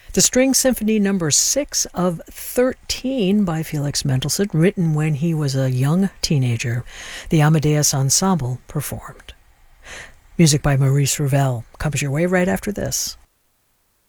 The String Symphony Number 6 of 13 by Felix Mendelssohn, written when he was a young teenager. The Amadeus Ensemble performed. Music by Maurice Ravel comes your way right after this.